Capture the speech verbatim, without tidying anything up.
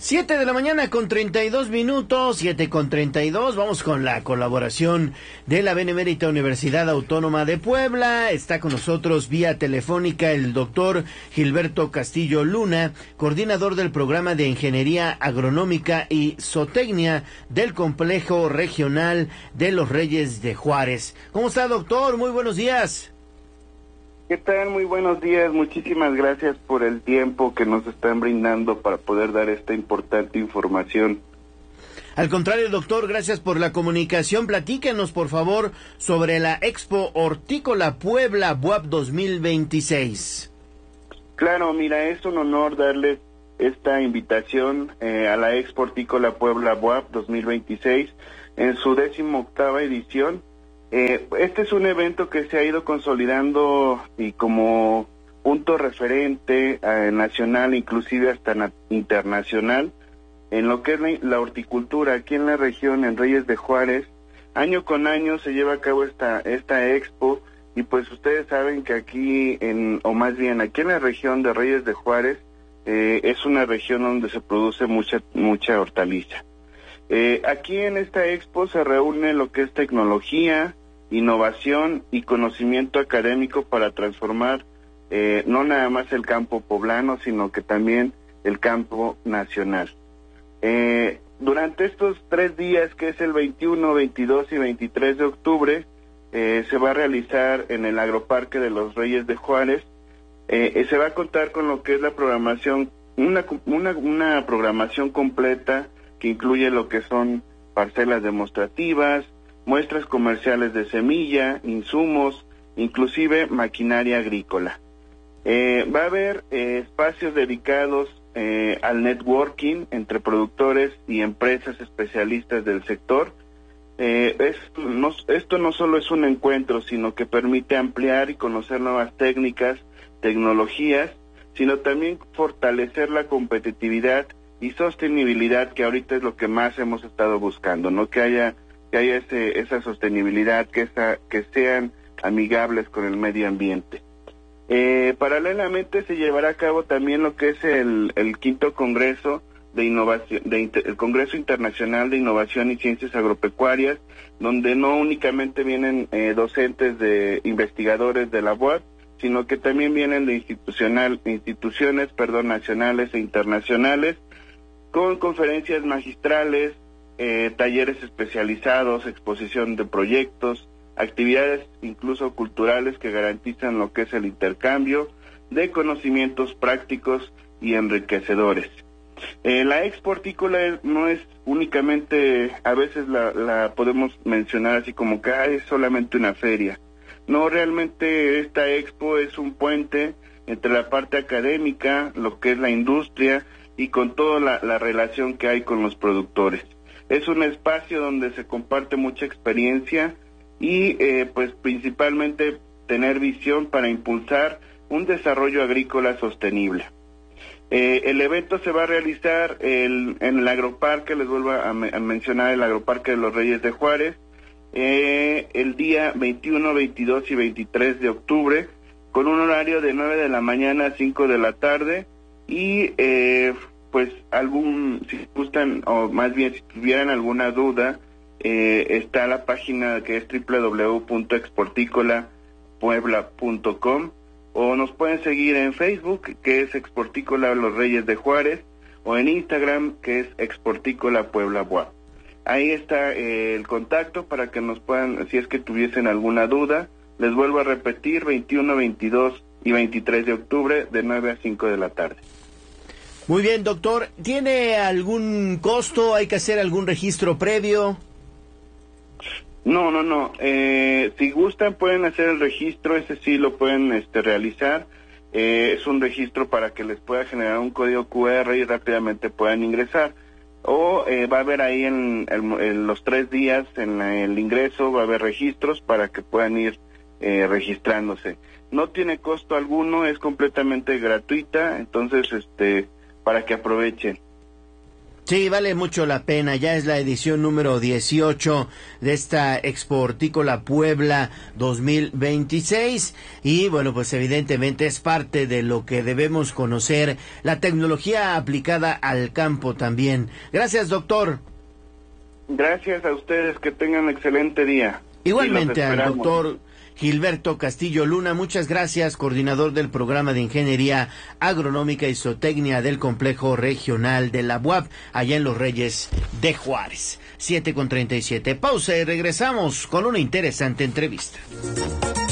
Siete de la mañana con treinta y dos minutos, siete con treinta y dos, vamos con la colaboración de la Benemérita Universidad Autónoma de Puebla. Está con nosotros vía telefónica el doctor Gilberto Castillo Luna, coordinador del programa de Ingeniería Agronómica y Zootecnia del Complejo Regional de los Reyes de Juárez. ¿Cómo está, doctor? Muy buenos días. ¿Qué tal? Muy buenos días. Muchísimas gracias por el tiempo que nos están brindando para poder dar esta importante información. Al contrario, doctor, gracias por la comunicación. Platíquenos, por favor, sobre la Expo Hortícola Puebla B U A P dos mil veintiséis. Claro, mira, es un honor darles esta invitación eh, a la Expo Hortícola Puebla B U A P dos mil veintiséis en su décimo octava edición. Eh, este es un evento que se ha ido consolidando y como punto referente eh, nacional, inclusive hasta na- internacional, en lo que es la, la horticultura aquí en la región, en Reyes de Juárez. Año con año se lleva a cabo esta esta expo y pues ustedes saben que aquí, en o más bien aquí en la región de Reyes de Juárez, eh, es una región donde se produce mucha mucha hortaliza. Eh, aquí en esta expo se reúne lo que es tecnología, innovación y conocimiento académico para transformar eh, no nada más el campo poblano, sino que también el campo nacional. Eh, durante estos tres días, que es el veintiuno, veintidós y veintitrés de octubre, eh, se va a realizar en el Agroparque de los Reyes de Juárez. Eh, se va a contar con lo que es la programación, una, una, una programación completa que incluye lo que son parcelas demostrativas, muestras comerciales de semilla, insumos, inclusive maquinaria agrícola. Eh, va a haber eh, espacios dedicados eh, al networking entre productores y empresas especialistas del sector. Eh, es, no, esto no solo es un encuentro, sino que permite ampliar y conocer nuevas técnicas, tecnologías, sino también fortalecer la competitividad y sostenibilidad, que ahorita es lo que más hemos estado buscando, ¿no? Que haya que haya ese, esa sostenibilidad, que esa, que sean amigables con el medio ambiente. Eh, paralelamente se llevará a cabo también lo que es el, el quinto congreso de innovación, de inter, el Congreso Internacional de Innovación y Ciencias Agropecuarias, donde no únicamente vienen eh, docentes de investigadores de la B U A P, sino que también vienen de institucional, instituciones, perdón, nacionales e internacionales, con conferencias magistrales, eh, talleres especializados, exposición de proyectos, actividades incluso culturales que garantizan lo que es el intercambio de conocimientos prácticos y enriquecedores. Eh, la Expo Hortícola no es únicamente, a veces la, la podemos mencionar así como que ah, es solamente una feria. No, realmente esta expo es un puente entre la parte académica, lo que es la industria y con toda la, la relación que hay con los productores. Es un espacio donde se comparte mucha experiencia y eh, pues principalmente tener visión para impulsar un desarrollo agrícola sostenible. Eh, el evento se va a realizar el, en el Agroparque, les vuelvo a, me, a mencionar el Agroparque de los Reyes de Juárez, eh, el día veintiuno, veintidós y veintitrés de octubre, con un horario de nueve de la mañana a cinco de la tarde, y eh, pues algún, si gustan, o más bien si tuvieran alguna duda, eh, está la página que es doble u doble u doble u punto exporticola puebla punto com, o nos pueden seguir en Facebook, que es Exportícola Los Reyes de Juárez, o en Instagram, que es Exportícola Puebla B U A P. Ahí está eh, el contacto para que nos puedan, si es que tuviesen alguna duda. Les vuelvo a repetir, veintiuno, veintidós y veintitrés de octubre, de nueve a cinco de la tarde. Muy bien, doctor. ¿Tiene algún costo? ¿Hay que hacer algún registro previo? No, no, no. Eh, si gustan pueden hacer el registro, ese sí lo pueden este, realizar. Eh, es un registro para que les pueda generar un código cu erre y rápidamente puedan ingresar. O eh, va a haber ahí en, en, en los tres días, en la, el ingreso, va a haber registros para que puedan ir eh, registrándose. No tiene costo alguno, es completamente gratuita, entonces este para que aprovechen. Sí, vale mucho la pena. Ya es la edición número dieciocho de esta Expo Hortícola Puebla dos mil veintiséis y bueno, pues evidentemente es parte de lo que debemos conocer, la tecnología aplicada al campo también. Gracias, doctor. Gracias a ustedes, que tengan excelente día. Igualmente al doctor Gilberto Castillo Luna, muchas gracias, coordinador del programa de Ingeniería Agronómica y Zootecnia del Complejo Regional de la U A P, allá en Los Reyes de Juárez. siete con treinta y siete. Pausa y regresamos con una interesante entrevista.